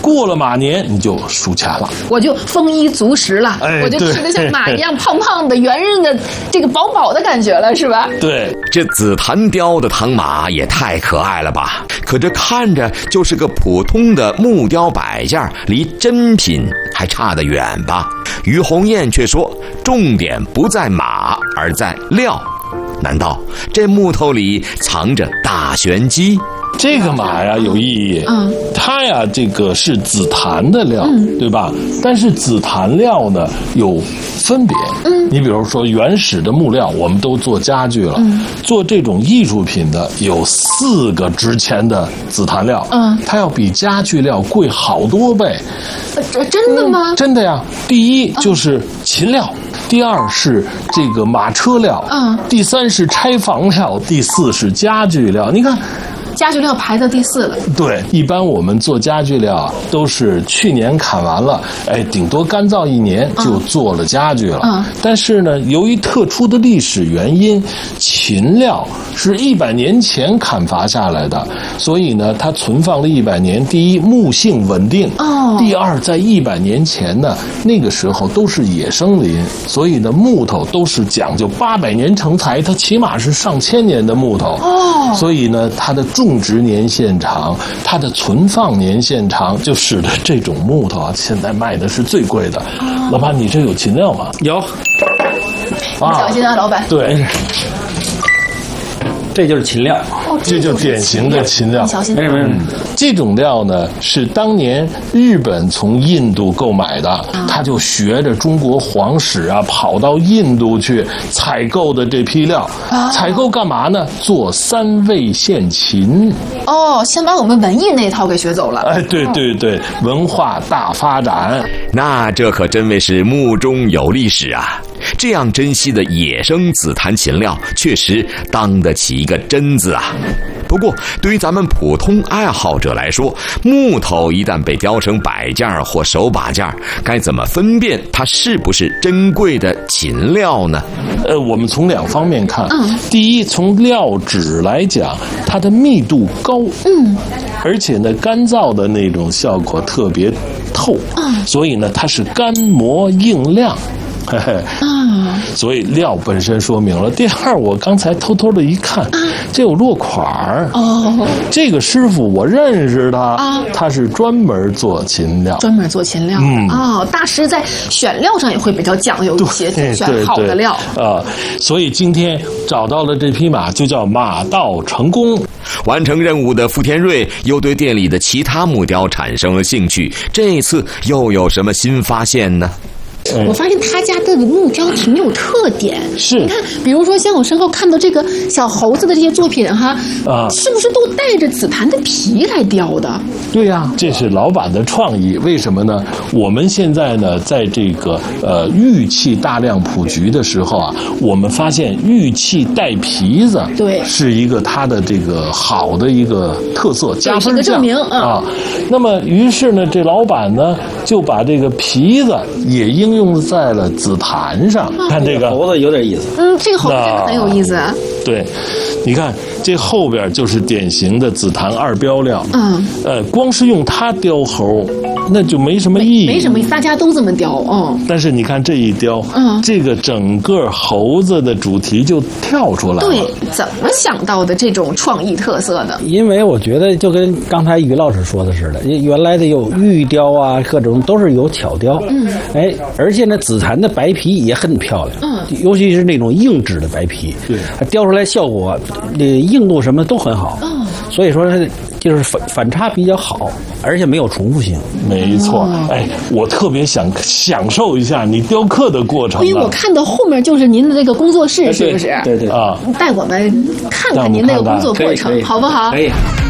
过了马年你就数钱了， 我就丰衣足食了，我就吃得像马一样胖胖的、圆润的，这个饱饱的感觉了，是吧？ 对， 这紫檀雕的唐马也太可爱了吧！可这看着就是个普通的木雕摆件，离真品还差得远吧？于红艳却说，重点不在马，而在料。难道这木头里藏着大玄机？ 这个马呀有意义，它呀这个是紫檀的料，对吧？但是紫檀料呢有分别，你比如说原始的木料我们都做家具了，做这种艺术品的有4个值钱的紫檀料，它要比家具料贵好多倍。 真的吗？ 真的呀。第一就是秦料，第2是这个马车料，第3是拆房料，第4是家具料。你看。 家具料排到第4了。 对，一般我们做家具料都是去年砍完了，顶多干燥1年就做了家具了。但是呢，由于特殊的历史原因，秦料是100年前砍伐下来的，所以呢，它存放了100年。第一，木性稳定；第2，在100年前呢，那个时候都是野生林，所以呢，木头都是讲究800年成材，它起码是上千年的木头。所以呢，它的种植年限长，它的存放年限长，就使得这种木头啊，现在卖的是最贵的。老板，你这有秦料吗？ 有。 小心啊，老板。 对。 这就是秦料， 这就典型的秦料。 小心。 这种料呢是当年日本从印度购买的，他就学着中国皇室啊，跑到印度去采购的这批料。采购干嘛呢？做3味线琴。 先把我们文艺那套给学走了。 对对对，文化大发展。 那这可真谓是目中有历史啊！这样珍惜的野生紫檀秦料，确实当得起一个真字啊。不过，对于咱们普通爱好者来说，木头一旦被雕成摆件或手把件，该怎么分辨它是不是珍贵的秦料呢？ 我们从2方面看。第一，从料质来讲，它的密度高，而且呢，干燥的那种效果特别透，所以呢，它是干磨硬亮。所以料本身说明了。第2，我刚才偷偷的一看，这有落款儿。这个师傅我认识他，他是专门做秦料。 专门做秦料。大师在选料上也会比较讲究一些，选好的料。 所以今天找到了这匹马，就叫马到成功。 完成任务的傅天瑞又对店里的其他木雕产生了兴趣，这次又有什么新发现呢？ 我发现他家的木雕挺有特点， 是你看，比如说像我身后看到这个小猴子的这些作品哈，是不是都带着紫檀的皮来雕的？ 对呀，这是老板的创意。为什么呢？我们现在呢，在这个玉器大量普及的时候啊，我们发现玉器带皮子， 对， 是一个它的这个好的一个特色，加分项， 是个证明啊。那么于是呢，这老板呢就把这个皮子也应用在了紫檀上。看这个猴子有点意思。 这个猴子真的很有意思。 对，你看这后边就是典型的紫檀2标料。光是用它雕猴，那就没什么意义。 没什么意思，大家都这么雕。 但是你看这一雕，这个整个猴子的主题就跳出来了。 对，怎么想到的这种创意特色呢？ 因为我觉得就跟刚才于老师说的似的，原来的有玉雕啊，各种都是有巧雕。而且呢，紫檀的白皮也很漂亮。尤其是那种硬质的白皮，对，雕出来效果，硬度什么都很好。所以说就是反差比较好，而且没有重复性。 没错。我特别想享受一下你雕刻的过程。 因为我看到后面就是您的这个工作室，是不是？ 对带我们看看您那个工作过程，好不好？ 可以。